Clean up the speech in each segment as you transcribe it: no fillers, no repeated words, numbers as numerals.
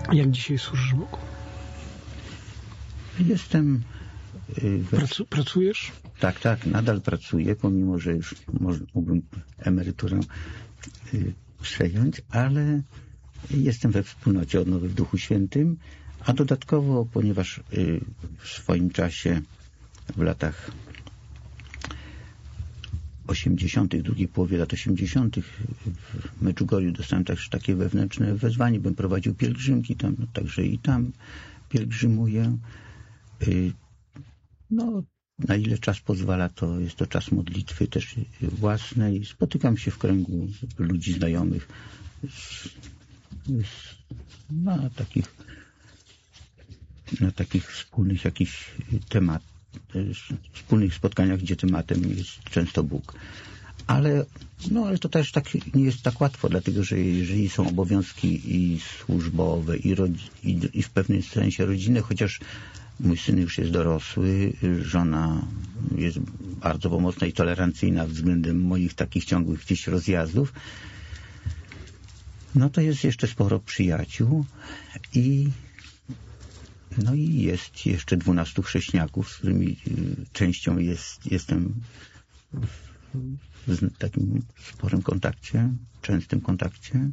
Jak dzisiaj służysz Bogu? Jestem... Pracujesz? Tak, nadal pracuję, pomimo że już mógłbym emeryturę przejąć, ale jestem we wspólnocie Odnowy w Duchu Świętym, a dodatkowo, ponieważ w swoim czasie, w latach 80., drugiej połowie lat 80. w Medjugorju dostałem też takie wewnętrzne wezwanie, bym prowadził pielgrzymki tam, no, także i tam pielgrzymuję. No, na ile czas pozwala, to jest to czas modlitwy też własnej. Spotykam się w kręgu ludzi znajomych na takich wspólnych jakichś wspólnych spotkaniach, gdzie tematem jest często Bóg. Ale to też tak nie jest tak łatwo, dlatego że jeżeli są obowiązki i służbowe, i w pewnym sensie rodzinne, chociaż mój syn już jest dorosły, żona jest bardzo pomocna i tolerancyjna względem moich takich ciągłych gdzieś rozjazdów, no to jest jeszcze sporo przyjaciół i jest jeszcze 12 chrześcijaków, z którymi częścią jestem w takim sporym kontakcie, częstym kontakcie.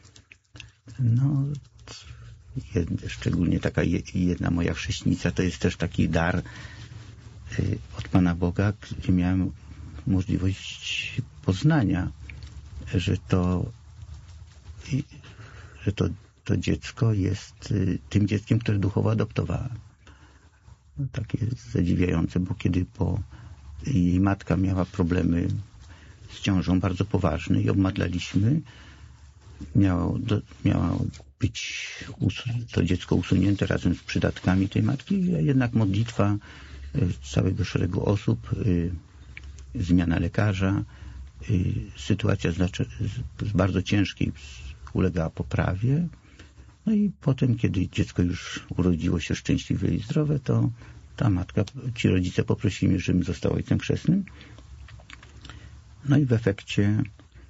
Szczególnie taka jedna moja chrześnica, to jest też taki dar od Pana Boga, gdzie miałem możliwość poznania, że to dziecko jest tym dzieckiem, które duchowo adoptowałem. Takie zadziwiające, bo kiedy jej matka miała problemy z ciążą bardzo poważne i obmadlaliśmy, miało być to dziecko usunięte razem z przydatkami tej matki, a jednak modlitwa całego szeregu osób, zmiana lekarza, sytuacja z bardzo ciężkiej ulegała poprawie. No i potem, kiedy dziecko już urodziło się szczęśliwe i zdrowe, to ta matka, ci rodzice poprosili mnie, żebym został ojcem chrzestnym. No i w efekcie,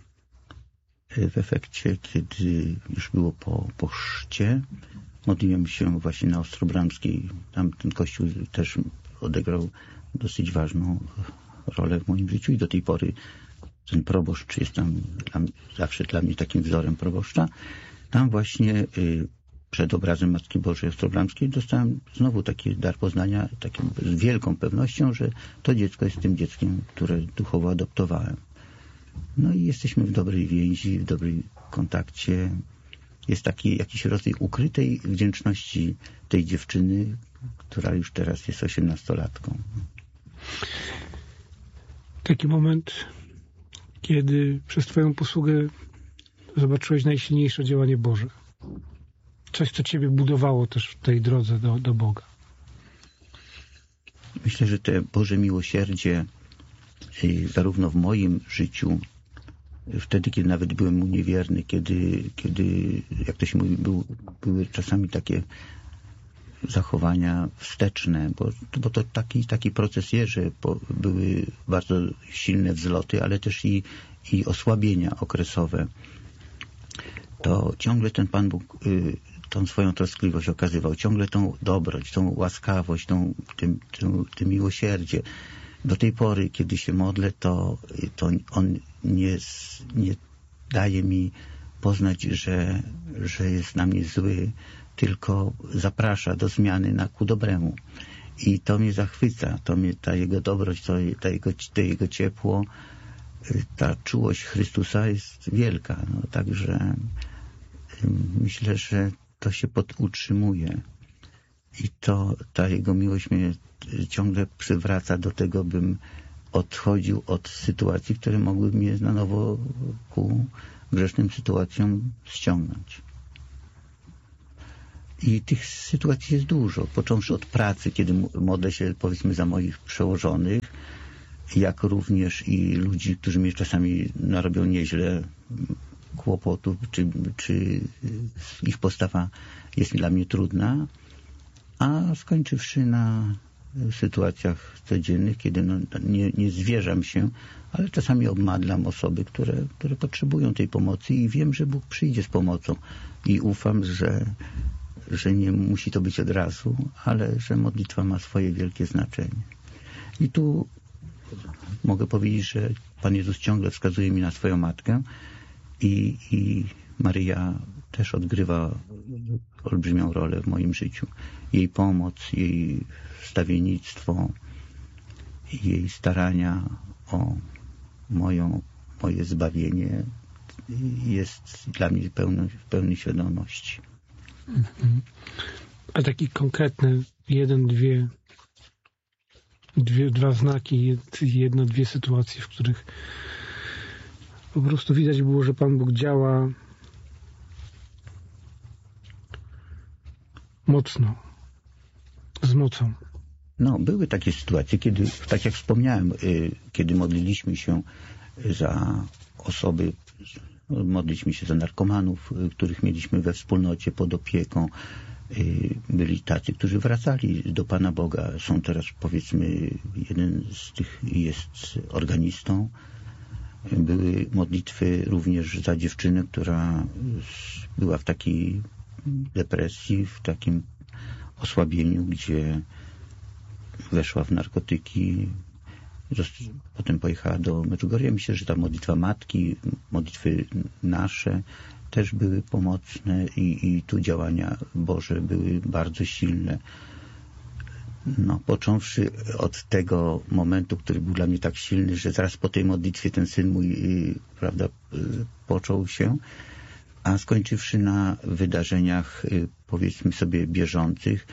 kiedy już było po chrzcie, modliłem się właśnie na Ostrobramskiej. Tam ten kościół też odegrał dosyć ważną rolę w moim życiu i do tej pory ten proboszcz jest tam zawsze dla mnie takim wzorem proboszcza. Tam właśnie przed obrazem Matki Bożej Ostrobramskiej dostałem znowu taki dar poznania, takim z wielką pewnością, że to dziecko jest tym dzieckiem, które duchowo adoptowałem. No i jesteśmy w dobrej więzi, w dobrym kontakcie. Jest taki jakiś rodzaj ukrytej wdzięczności tej dziewczyny, która już teraz jest 18-latką. Taki moment, kiedy przez Twoją posługę zobaczyłeś najsilniejsze działanie Boże. Coś, co Ciebie budowało też w tej drodze do Boga. Myślę, że te Boże miłosierdzie zarówno w moim życiu, wtedy, kiedy nawet byłem mu niewierny, kiedy jak to się mówi, były czasami takie zachowania wsteczne, bo to taki proces jest, że były bardzo silne wzloty, ale też i osłabienia okresowe. To ciągle ten Pan Bóg tą swoją troskliwość okazywał, ciągle tą dobroć, tą łaskawość, tym miłosierdzie. Do tej pory, kiedy się modlę, to On nie daje mi poznać, że jest na mnie zły, tylko zaprasza do zmiany ku dobremu. I to mnie zachwyca, ta Jego dobroć, to Jego ciepło, ta czułość Chrystusa jest wielka. No, także myślę, że to się utrzymuje. I ta Jego miłość mnie ciągle przywraca do tego, bym odchodził od sytuacji, które mogły mnie na nowo ku grzesznym sytuacjom ściągnąć. I tych sytuacji jest dużo, począwszy od pracy, kiedy modlę się, powiedzmy, za moich przełożonych, jak również i ludzi, którzy mnie czasami narobią nieźle kłopotów, czy ich postawa jest dla mnie trudna, a skończywszy na sytuacjach codziennych, kiedy nie zwierzam się, ale czasami obmadlam osoby, które potrzebują tej pomocy i wiem, że Bóg przyjdzie z pomocą i ufam, że nie musi to być od razu, ale że modlitwa ma swoje wielkie znaczenie. I tu mogę powiedzieć, że Pan Jezus ciągle wskazuje mi na swoją matkę i Maryja też odgrywa olbrzymią rolę w moim życiu. Jej pomoc, jej wstawiennictwo, jej starania o moje zbawienie jest dla mnie w pełnej świadomości. A taki konkretny dwa znaki, dwie sytuacje, w których po prostu widać było, że Pan Bóg działa mocno, z mocą. No, były takie sytuacje, kiedy, tak jak wspomniałem, kiedy modliliśmy się za osoby, modliliśmy się za narkomanów, których mieliśmy we wspólnocie pod opieką. Byli tacy, którzy wracali do Pana Boga. Są teraz, powiedzmy, jeden z tych jest organistą. Były modlitwy również za dziewczynę, która była w takiej depresji, w takim osłabieniu, gdzie weszła w narkotyki. Potem pojechała do Medjugorje. Myślę, że ta modlitwa matki, modlitwy nasze też były pomocne i tu działania Boże były bardzo silne. No, począwszy od tego momentu, który był dla mnie tak silny, że zaraz po tej modlitwie ten syn mój, prawda, począł się, a skończywszy na wydarzeniach, powiedzmy sobie, bieżących,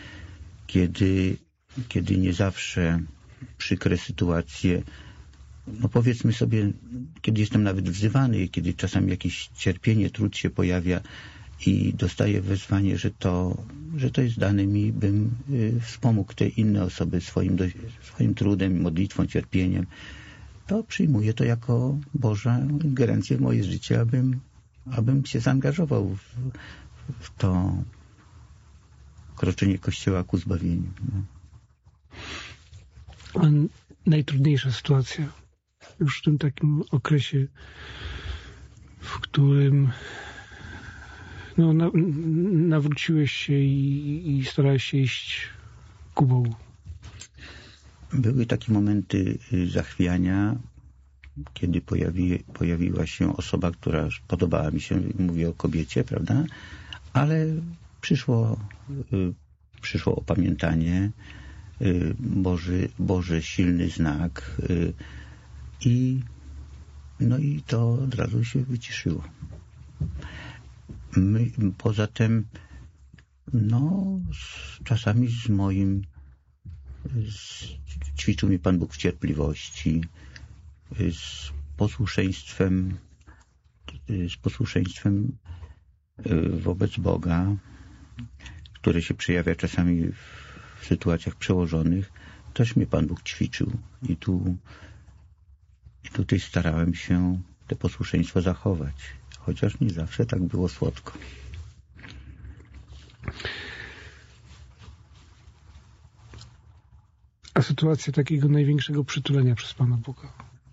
kiedy nie zawsze przykre sytuacje, no powiedzmy sobie, kiedy jestem nawet wzywany, kiedy czasami jakieś cierpienie, trud się pojawia i dostaję wezwanie, że to jest dane mi, bym wspomógł te inne osoby swoim trudem, modlitwą, cierpieniem, to przyjmuję to jako Boża ingerencję w moje życie, abym się zaangażował w to kroczenie Kościoła ku zbawieniu. No. A najtrudniejsza sytuacja już w tym takim okresie, w którym nawróciłeś się i starałeś się iść ku Bogu. Były takie momenty zachwiania, kiedy pojawiła się osoba, która podobała mi się, mówię o kobiecie, prawda? Ale przyszło opamiętanie, Boży silny znak i to od razu się wyciszyło. Poza tym czasami ćwiczył mnie Pan Bóg w cierpliwości, z posłuszeństwem wobec Boga, które się przejawia czasami w sytuacjach przełożonych, też mnie Pan Bóg ćwiczył i tutaj starałem się te posłuszeństwo zachować, chociaż nie zawsze tak było słodko. A sytuacja takiego największego przytulenia przez Pana Boga?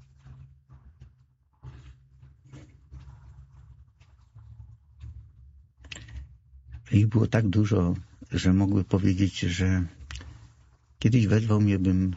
Ich było tak dużo, że mogły powiedzieć, że kiedyś wezwał mnie, bym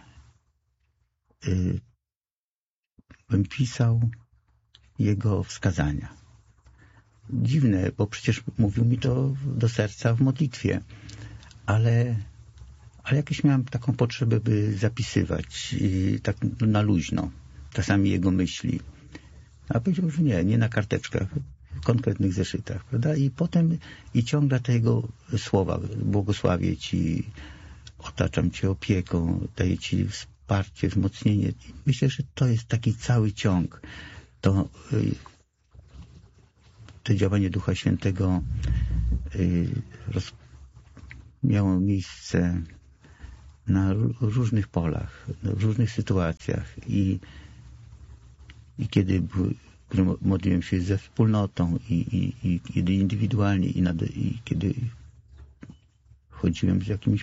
pisał jego wskazania. Dziwne, bo przecież mówił mi to do serca w modlitwie, ale jakoś miałem taką potrzebę, by zapisywać tak na luźno czasami jego myśli. A powiedział, że nie na karteczkach, w konkretnych zeszytach, prawda? I potem ciągle te jego słowa: błogosławię Ci, otaczam Cię opieką, daję Ci wsparcie, wzmocnienie. Myślę, że to jest taki cały ciąg. To działanie Ducha Świętego miało miejsce na różnych polach, w różnych sytuacjach i kiedy modliłem się ze wspólnotą i kiedy indywidualnie i kiedy chodziłem z jakimś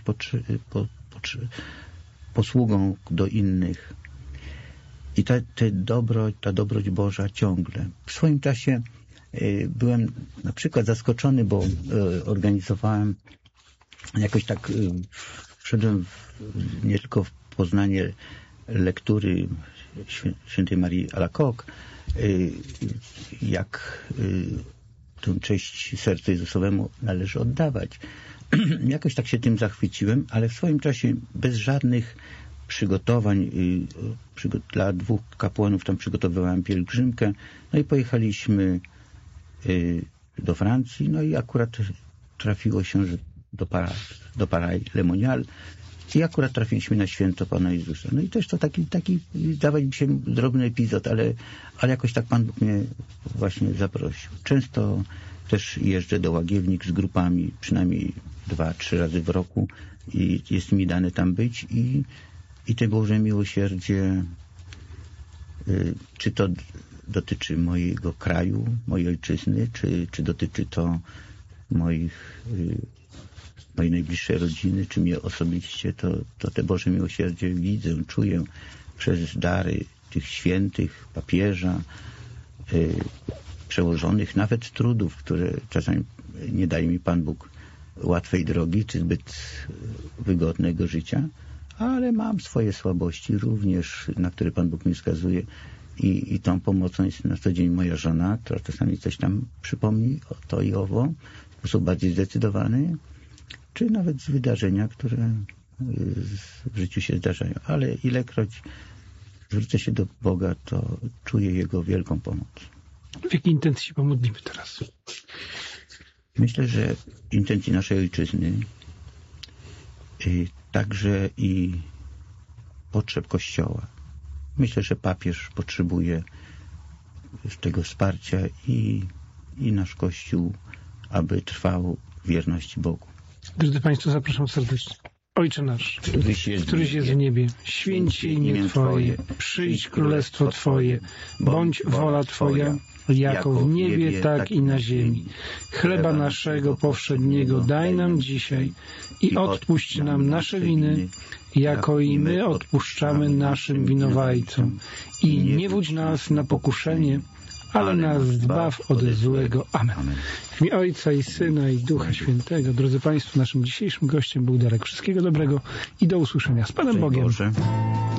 posługą do innych. I ta dobroć Boża ciągle. W swoim czasie byłem na przykład zaskoczony, bo organizowałem jakoś tak wszedłem nie tylko w poznanie lektury świętej Marii Alacoque, jak tę cześć sercu Jezusowemu należy oddawać. Jakoś tak się tym zachwyciłem, ale w swoim czasie bez żadnych przygotowań. Dla 2 kapłanów tam przygotowywałem pielgrzymkę. No i pojechaliśmy do Francji. No i akurat trafiło się, że do Paray-le-Monial i akurat trafiliśmy na święto Pana Jezusa. No i też to taki zdawać mi się drobny epizod, ale jakoś tak Pan Bóg mnie właśnie zaprosił. Często też jeżdżę do Łagiewnik z grupami, przynajmniej 2-3 razy w roku i jest mi dane tam być i te Boże miłosierdzie, czy to dotyczy mojego kraju, mojej ojczyzny, czy dotyczy to mojej najbliższej rodziny, czy mnie osobiście, to te Boże miłosierdzie widzę, czuję przez dary tych świętych, papieża, przełożonych, nawet trudów, które czasami nie daje mi Pan Bóg łatwej drogi, czy zbyt wygodnego życia, ale mam swoje słabości również, na które Pan Bóg mi wskazuje i tą pomocą jest na co dzień moja żona, która czasami coś tam przypomni o to i owo w sposób bardziej zdecydowany, czy nawet z wydarzenia, które w życiu się zdarzają. Ale ilekroć zwrócę się do Boga, to czuję Jego wielką pomoc. W jakiej intencji się pomodlimy teraz? Myślę, że intencji naszej ojczyzny, także i potrzeb Kościoła. Myślę, że papież potrzebuje tego wsparcia i nasz Kościół, aby trwał w wierności Bogu. Drodzy Państwo, zapraszam serdecznie. Ojcze nasz, któryś jest w niebie, święć się imię Twoje, przyjdź królestwo Twoje, bądź wola Twoja, jako w niebie, tak i na ziemi. Chleba naszego powszedniego daj nam dzisiaj i odpuść nam nasze winy, jako i my odpuszczamy naszym winowajcom. I nie wódź nas na pokuszenie, ale nas zbaw od złego. Amen. W imię Ojca i Syna i Ducha Świętego. Drodzy Państwo, naszym dzisiejszym gościem był Darek. Wszystkiego dobrego i do usłyszenia. Z Panem Bogiem.